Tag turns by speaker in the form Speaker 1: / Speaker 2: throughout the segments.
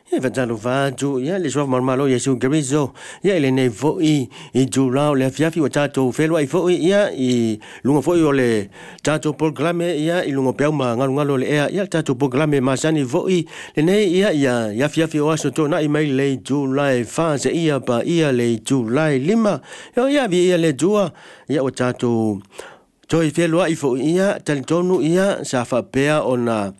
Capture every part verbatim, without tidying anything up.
Speaker 1: e vantalo vatu ia le soa marmalo Yesu Garizo ia le nei foi i jurao le fiafi o tato felo ai foi ia i lunga foi o le tato programe ia i lunga pau ma ngalu ngalo le ia ia tato programe masani foi le nei ia ia ia fiafi o aso to na i mai le July fase ia pa ia le July lima ia ia vi ia le jua ia o tato toi felo ai foi ia talitonu ia sa fa pea ona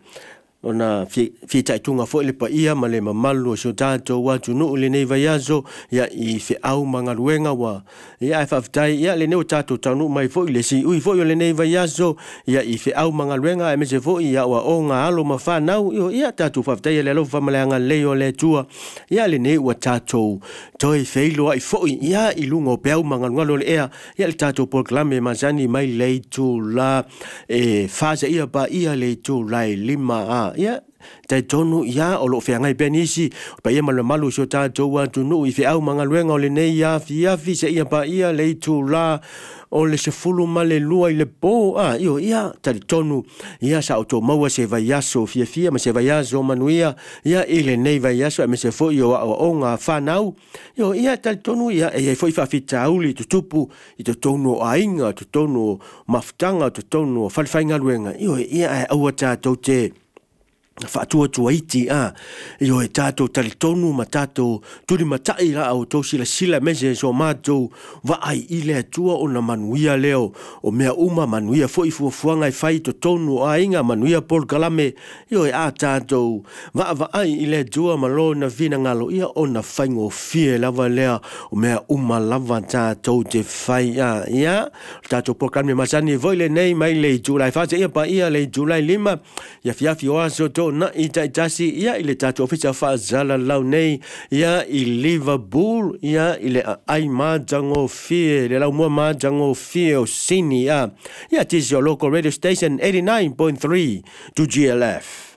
Speaker 1: ona fi fi tai tunga fo le pa ia ma le mamalu so tato wa tunu le nei vaiazo ia i fe au manga luenga wa ia fa tai ia le nei tato tanu mai fo le si ui fo le nei vaiazo ia i fe au manga luenga e me se fo ia wa o nga alo ma fa nau io ia tato fa tai le lo fa malanga le o le tua ia le nei wa tato toi feilo ai fo ia i lungo pe au manga ngalo le ia ia le tato proclame mazani mai le tu la e fase ia pa ia le tu lai lima a ia tai tonu ia o lo feanga i benisi pa ia malu malu so tato wa tunu i fe au manga luenga o le nei ia fi ia fi se ia pa ia le tu la o le se fulu male lua i le po a io ia tai tonu ia sa auto maua se vaiaso fia fia ma se vaiaso manuia ia i le nei vaiaso me se fo io o nga fanau io ia tai tonu ia e foi fa fita uli tu tupu i to tonu ainga tu tonu maftanga tu tonu falfainga luenga io ia au tato te fa tua tua iti a io e tato talitonu ma tato turi matai la au to sila sila mese so mato va ai ile tua ona manuia leo o mea uma manuia foi fu fuanga i fai to tonu a inga manuia por kalame io e a tato va va ai ile tua malo na vina ngalo ia ona faingo fie lava lea o mea uma lava tato te fai a ia tato por kalame masani voile nei mai le July fa ia pa ia le July lima ia fiafi oaso to na ita itasi ia ile tato ofisa fa zala lau nei ia i Liverpool ia ile ai majango fie le lau mua majango fie o sini ia ia tisi o local radio station eighty-nine point three to G L F.